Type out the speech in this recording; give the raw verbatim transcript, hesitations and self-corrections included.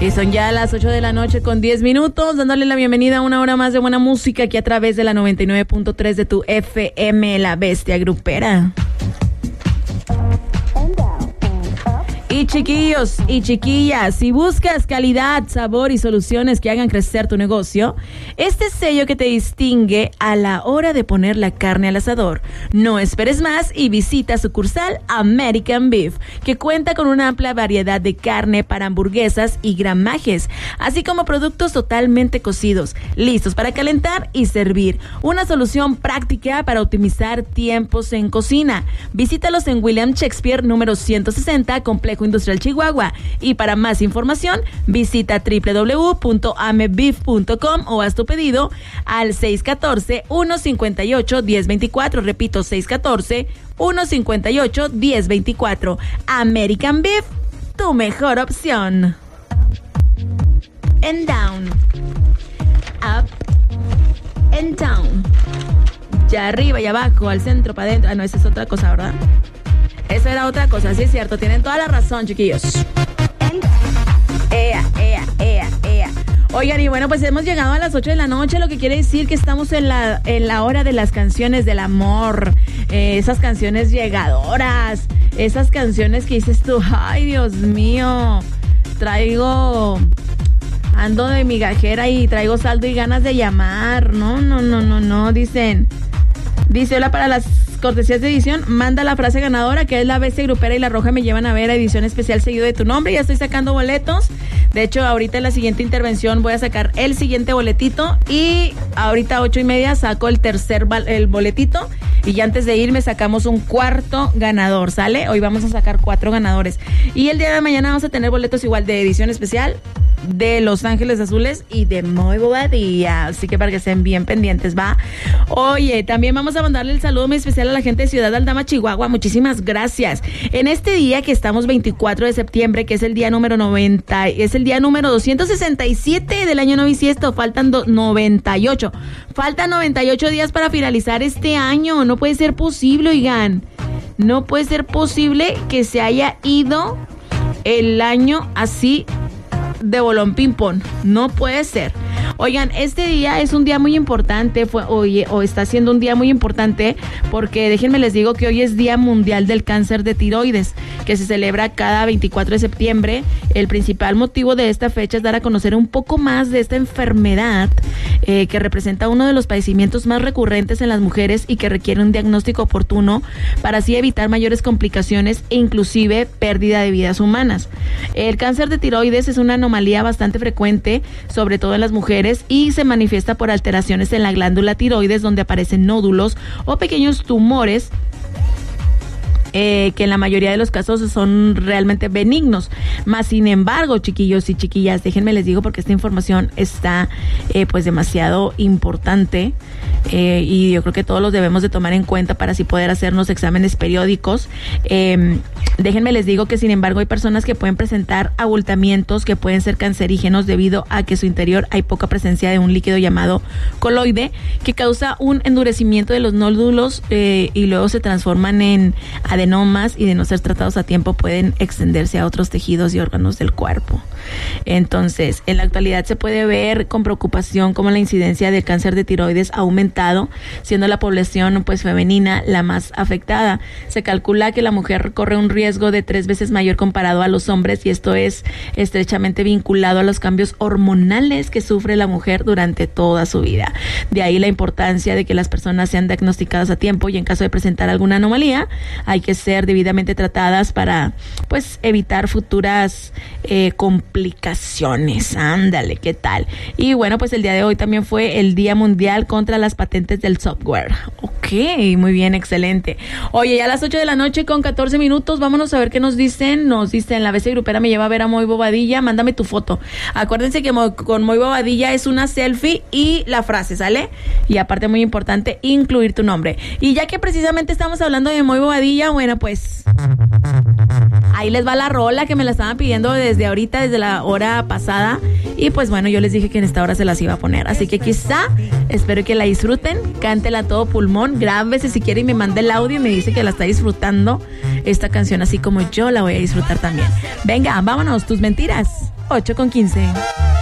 Y son ya las ocho de la noche con diez minutos, dándole la bienvenida a una hora más de buena música aquí a través de la noventa y nueve punto tres de tu F M, La Bestia Grupera. Y chiquillos y chiquillas, si buscas calidad, sabor y soluciones que hagan crecer tu negocio, este sello que te distingue a la hora de poner la carne al asador. No esperes más y visita sucursal American Beef, que cuenta con una amplia variedad de carne para hamburguesas y gramajes, así como productos totalmente cocidos, listos para calentar y servir. Una solución práctica para optimizar tiempos en cocina. Visítalos en William Shakespeare número ciento sesenta, Complejo Industrial Chihuahua, y para más información visita doble u doble u doble u punto amebeef punto com o haz tu pedido al seis uno cuatro, uno cinco ocho, uno cero dos cuatro. Repito, seis uno cuatro, uno cinco ocho, uno cero dos cuatro. American Beef, tu mejor opción. And down, up and down, ya arriba y abajo, al centro, para adentro. Ah, no, esa es otra cosa, ¿verdad? Esa era otra cosa, sí es cierto, tienen toda la razón, chiquillos. Ea, ea, ea, ea. Oigan, y bueno, pues hemos llegado a las ocho de la noche, lo que quiere decir que estamos en la, en la hora de las canciones del amor, eh, esas canciones llegadoras, esas canciones que dices tú, ay, Dios mío, traigo, ando de migajera y traigo saldo y ganas de llamar. No, no, no, no, no, dicen, dice, hola, para las cortesías de edición, manda la frase ganadora, que es La Bestia Grupera y La Roja me llevan a ver, a edición especial seguido de tu nombre. Ya estoy sacando boletos. De hecho, ahorita en la siguiente intervención voy a sacar el siguiente boletito y ahorita a ocho y media saco el tercer el boletito y ya antes de irme sacamos un cuarto ganador, ¿sale? Hoy vamos a sacar cuatro ganadores y el día de mañana vamos a tener boletos igual de edición especial de Los Ángeles Azules y de Muy Bobadilla, así que para que estén bien pendientes, ¿va? Oye, también vamos a mandarle el saludo muy especial a la gente de Ciudad Aldama, Chihuahua. Muchísimas gracias. En este día que estamos veinticuatro de septiembre, que es el día número noventa, es el día número doscientos sesenta y siete del año no bisiesto, faltan do, noventa y ocho. Faltan noventa y ocho días para finalizar este año. No puede ser posible, oigan. No puede ser posible que se haya ido el año así de bolón ping pong. No puede ser. Oigan, este día es un día muy importante, fue, oye, o está siendo un día muy importante porque déjenme les digo que hoy es Día Mundial del Cáncer de Tiroides, que se celebra cada veinticuatro de septiembre. El principal motivo de esta fecha es dar a conocer un poco más de esta enfermedad eh, que representa uno de los padecimientos más recurrentes en las mujeres y que requiere un diagnóstico oportuno para así evitar mayores complicaciones e inclusive pérdida de vidas humanas. El cáncer de tiroides es una anomalía bastante frecuente, sobre todo en las mujeres, y se manifiesta por alteraciones en la glándula tiroides, donde aparecen nódulos o pequeños tumores Eh, que en la mayoría de los casos son realmente benignos. Más sin embargo, chiquillos y chiquillas, déjenme les digo porque esta información está eh, pues demasiado importante eh, y yo creo que todos los debemos de tomar en cuenta para así poder hacernos exámenes periódicos. Eh, déjenme les digo que sin embargo hay personas que pueden presentar abultamientos que pueden ser cancerígenos debido a que en su interior hay poca presencia de un líquido llamado coloide que causa un endurecimiento de los nódulos eh, y luego se transforman en adenomas y de no ser tratados a tiempo pueden extenderse a otros tejidos y órganos del cuerpo. Entonces, en la actualidad se puede ver con preocupación cómo la incidencia del cáncer de tiroides ha aumentado, siendo la población pues femenina la más afectada. Se calcula que la mujer corre un riesgo de tres veces mayor comparado a los hombres y esto es estrechamente vinculado a los cambios hormonales que sufre la mujer durante toda su vida. De ahí la importancia de que las personas sean diagnosticadas a tiempo y en caso de presentar alguna anomalía hay que ser debidamente tratadas para pues evitar futuras eh, complicaciones. Ándale, ¿qué tal? Y bueno, pues el día de hoy también fue el Día Mundial contra las Patentes del Software. Ok, muy bien, excelente. Oye, ya a las ocho de la noche con catorce minutos, vámonos a ver qué nos dicen. Nos dicen, La Bestia Grupera me lleva a ver a Muy Bobadilla, mándame tu foto. Acuérdense que mo- con Muy Bobadilla es una selfie y la frase, ¿sale? Y aparte muy importante, incluir tu nombre. Y ya que precisamente estamos hablando de Muy Bobadilla, bueno, pues ahí les va la rola que me la estaban pidiendo desde ahorita, desde la hora pasada. Y pues bueno, yo les dije que en esta hora se las iba a poner. Así que quizá, espero que la disfruten, cántela a todo pulmón, grábese si quiere y me mande el audio y me dice que la está disfrutando esta canción así como yo la voy a disfrutar también. Venga, vámonos, tus mentiras. ocho con quince.